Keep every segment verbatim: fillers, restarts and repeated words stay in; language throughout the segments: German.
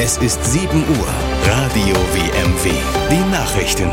Es ist sieben Uhr. Radio W M W. Die Nachrichten.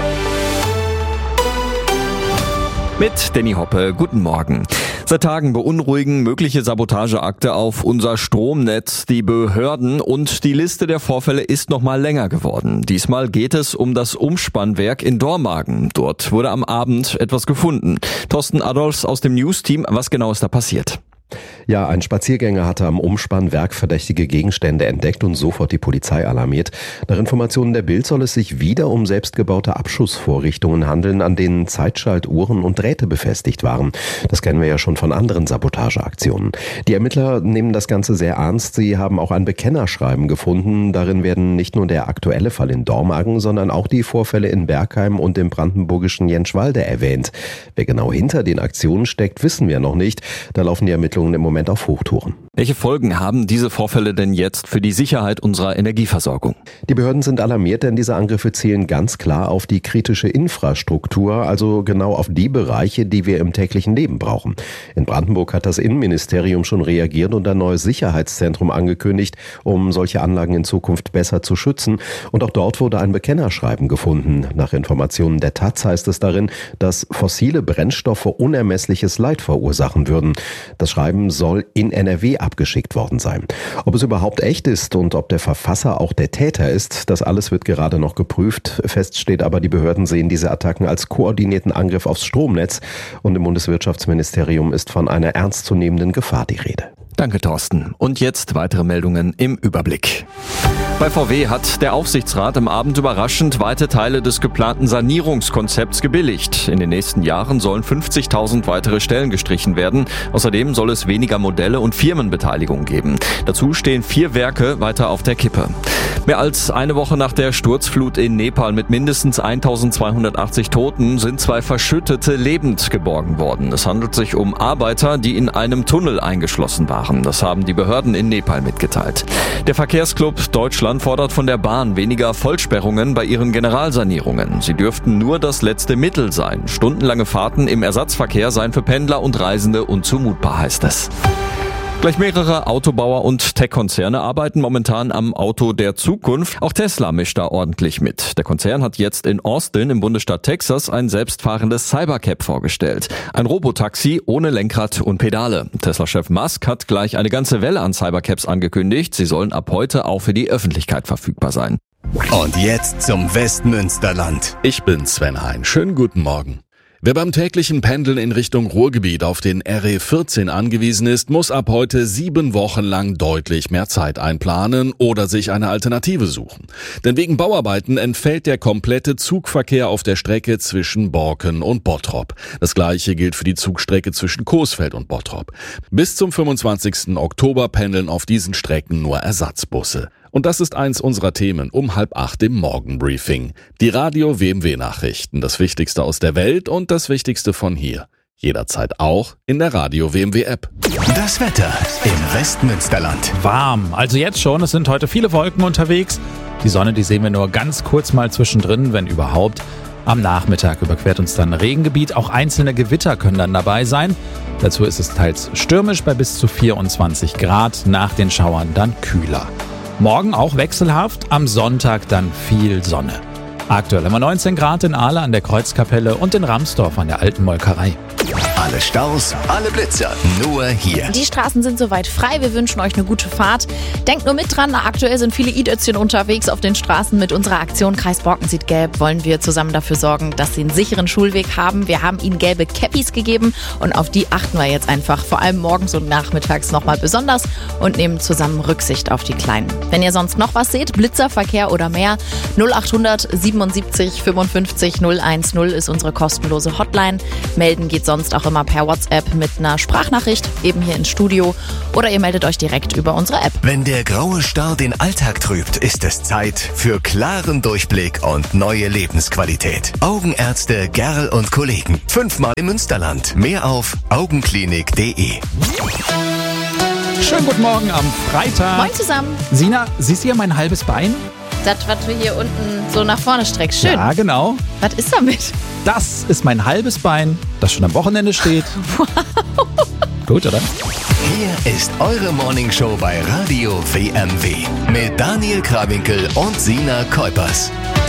Mit Danny Hoppe, guten Morgen. Seit Tagen beunruhigen mögliche Sabotageakte auf unser Stromnetz die Behörden und die Liste der Vorfälle ist noch mal länger geworden. Diesmal geht es um das Umspannwerk in Dormagen. Dort wurde am Abend etwas gefunden. Thorsten Adolfs aus dem News-Team, was genau ist da passiert? Ja, ein Spaziergänger hatte am Umspannwerk verdächtige Gegenstände entdeckt und sofort die Polizei alarmiert. Nach Informationen der Bild soll es sich wieder um selbstgebaute Abschussvorrichtungen handeln, an denen Zeitschaltuhren und Drähte befestigt waren. Das kennen wir ja schon von anderen Sabotageaktionen. Die Ermittler nehmen das Ganze sehr ernst. Sie haben auch ein Bekennerschreiben gefunden. Darin werden nicht nur der aktuelle Fall in Dormagen, sondern auch die Vorfälle in Bergheim und im brandenburgischen Jentschwalde erwähnt. Wer genau hinter den Aktionen steckt, wissen wir noch nicht. Da laufen die Ermittlungen im Moment auf Hochtouren. Welche Folgen haben diese Vorfälle denn jetzt für die Sicherheit unserer Energieversorgung? Die Behörden sind alarmiert, denn diese Angriffe zielen ganz klar auf die kritische Infrastruktur, also genau auf die Bereiche, die wir im täglichen Leben brauchen. In Brandenburg hat das Innenministerium schon reagiert und ein neues Sicherheitszentrum angekündigt, um solche Anlagen in Zukunft besser zu schützen. Und auch dort wurde ein Bekennerschreiben gefunden. Nach Informationen der Taz heißt es darin, dass fossile Brennstoffe unermessliches Leid verursachen würden. Das Schreiben soll in N R W abgeschickt worden sein. Ob es überhaupt echt ist und ob der Verfasser auch der Täter ist, das alles wird gerade noch geprüft. Fest steht aber, die Behörden sehen diese Attacken als koordinierten Angriff aufs Stromnetz und im Bundeswirtschaftsministerium ist von einer ernstzunehmenden Gefahr die Rede. Danke, Thorsten. Und jetzt weitere Meldungen im Überblick. Bei V W hat der Aufsichtsrat am Abend überraschend weite Teile des geplanten Sanierungskonzepts gebilligt. In den nächsten Jahren sollen fünfzigtausend weitere Stellen gestrichen werden. Außerdem soll es weniger Modelle und Firmenbeteiligung geben. Dazu stehen vier Werke weiter auf der Kippe. Mehr als eine Woche nach der Sturzflut in Nepal mit mindestens eintausendzweihundertachtzig Toten sind zwei Verschüttete lebend geborgen worden. Es handelt sich um Arbeiter, die in einem Tunnel eingeschlossen waren. Das haben die Behörden in Nepal mitgeteilt. Der Verkehrsclub Deutschland fordert von der Bahn weniger Vollsperrungen bei ihren Generalsanierungen. Sie dürften nur das letzte Mittel sein. Stundenlange Fahrten im Ersatzverkehr seien für Pendler und Reisende unzumutbar, heißt es. Gleich mehrere Autobauer und Tech-Konzerne arbeiten momentan am Auto der Zukunft. Auch Tesla mischt da ordentlich mit. Der Konzern hat jetzt in Austin im Bundesstaat Texas ein selbstfahrendes Cybercab vorgestellt. Ein Robotaxi ohne Lenkrad und Pedale. Tesla-Chef Musk hat gleich eine ganze Welle an Cybercabs angekündigt. Sie sollen ab heute auch für die Öffentlichkeit verfügbar sein. Und jetzt zum Westmünsterland. Ich bin Sven Hein. Schönen guten Morgen. Wer beim täglichen Pendeln in Richtung Ruhrgebiet auf den R E vierzehn angewiesen ist, muss ab heute sieben Wochen lang deutlich mehr Zeit einplanen oder sich eine Alternative suchen. Denn wegen Bauarbeiten entfällt der komplette Zugverkehr auf der Strecke zwischen Borken und Bottrop. Das gleiche gilt für die Zugstrecke zwischen Coesfeld und Bottrop. Bis zum fünfundzwanzigsten Oktober pendeln auf diesen Strecken nur Ersatzbusse. Und das ist eins unserer Themen um halb acht im Morgenbriefing. Die Radio W M W-Nachrichten, das Wichtigste aus der Welt und das Wichtigste von hier. Jederzeit auch in der Radio W M W-App. Das Wetter im Westmünsterland. Warm, also jetzt schon. Es sind heute viele Wolken unterwegs. Die Sonne, die sehen wir nur ganz kurz mal zwischendrin, wenn überhaupt. Am Nachmittag überquert uns dann Regengebiet. Auch einzelne Gewitter können dann dabei sein. Dazu ist es teils stürmisch bei bis zu vierundzwanzig Grad. Nach den Schauern dann kühler. Morgen auch wechselhaft, am Sonntag dann viel Sonne. Aktuell immer neunzehn Grad in Ahle an der Kreuzkapelle und in Ramsdorf an der Alten Molkerei. Alle Staus, alle Blitzer, nur hier. Die Straßen sind soweit frei. Wir wünschen euch eine gute Fahrt. Denkt nur mit dran, aktuell sind viele i-Dötzchen unterwegs auf den Straßen. Mit unserer Aktion Kreis Borken sieht gelb wollen wir zusammen dafür sorgen, dass sie einen sicheren Schulweg haben. Wir haben ihnen gelbe Käppis gegeben und auf die achten wir jetzt einfach vor allem morgens und nachmittags nochmal besonders und nehmen zusammen Rücksicht auf die Kleinen. Wenn ihr sonst noch was seht, Blitzerverkehr oder mehr, null achthundert siebenundsiebzig fünfundfünfzig null eins null ist unsere kostenlose Hotline. Melden geht sonst auch immer per WhatsApp mit einer Sprachnachricht, eben hier ins Studio, oder ihr meldet euch direkt über unsere App. Wenn der graue Star den Alltag trübt, ist es Zeit für klaren Durchblick und neue Lebensqualität. Augenärzte Gerl und Kollegen. Fünfmal im Münsterland. Mehr auf augenklinik punkt de. Schönen guten Morgen am Freitag. Moin zusammen. Sina, siehst du hier mein halbes Bein? Das, was du hier unten so nach vorne streckst. Schön. Ja, genau. Was ist damit? Das ist mein halbes Bein, das schon am Wochenende steht. Wow. Gut, oder? Hier ist eure Morningshow bei Radio W M W mit Daniel Krawinkel und Sina Kuipers.